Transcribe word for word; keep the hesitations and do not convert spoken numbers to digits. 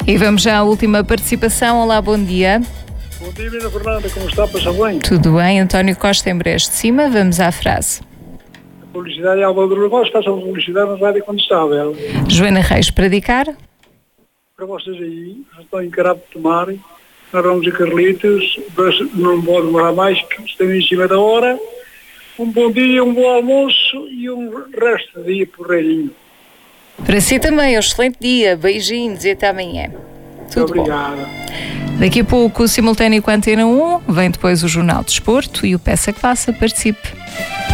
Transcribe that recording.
E vamos já à última participação. Olá, bom dia. Bom dia, Ana Fernanda, como está? Passa bem? Tudo bem, António Costa em Brejo de Cima, vamos à frase. A publicidade é algo do negócio, faça a publicidade na rádio quando está, velho. Joana Reis, para dedicar? Para vocês aí, estão encarados de tomar, nós vamos a Carlitos, mas não pode demorar mais, que estamos em cima da hora. Um bom dia, um bom almoço e um resto de dia porreirinho. Para si também, um excelente dia, beijinhos e até amanhã. Tudo Obrigado. Bom. Daqui a pouco o simultâneo com a Antena um, vem depois o Jornal de Desporto e o Peça que Faça, participe.